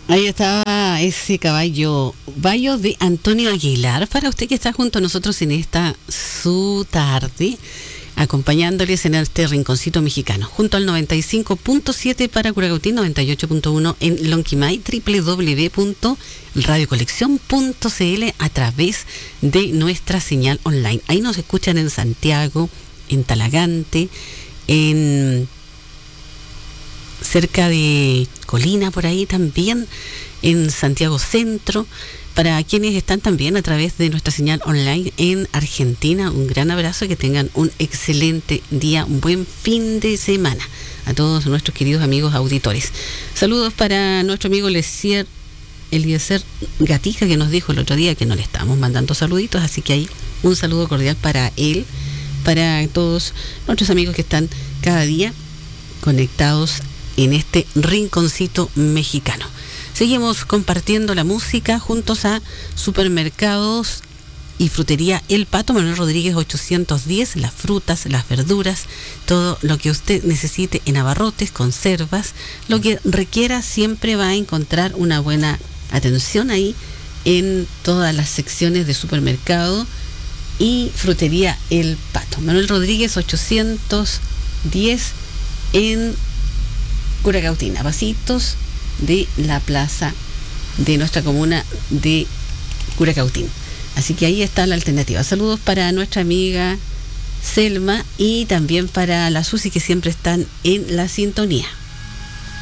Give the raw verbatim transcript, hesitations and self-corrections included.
Ahí estaba ese caballo Bayo de Antonio Aguilar, para usted que está junto a nosotros en esta su tarde, acompañándoles en este rinconcito mexicano, junto al noventa y cinco punto siete para Curacautín, noventa y ocho punto uno en Lonquimay, doble u doble u doble u punto radio colección punto c l a través de nuestra señal online. Ahí nos escuchan en Santiago, en Talagante, en cerca de Colina, por ahí también, en Santiago Centro. Para quienes están también a través de nuestra señal online en Argentina, un gran abrazo y que tengan un excelente día, un buen fin de semana a todos nuestros queridos amigos auditores. Saludos para nuestro amigo Lesier, Eliezer Gatija, que nos dijo el otro día que no le estábamos mandando saluditos, así que ahí un saludo cordial para él, para todos nuestros amigos que están cada día conectados en este rinconcito mexicano. Seguimos compartiendo la música juntos a Supermercados y Frutería El Pato, Manuel Rodríguez ochocientos diez, las frutas, las verduras, todo lo que usted necesite en abarrotes, conservas, lo que requiera, siempre va a encontrar una buena atención ahí en todas las secciones de Supermercado y Frutería El Pato. Manuel Rodríguez ochocientos diez en Curacautín, a pasitos de la plaza de nuestra comuna de Curacautín. Así que ahí está la alternativa. Saludos para nuestra amiga Selma y también para la Susi, que siempre están en la sintonía.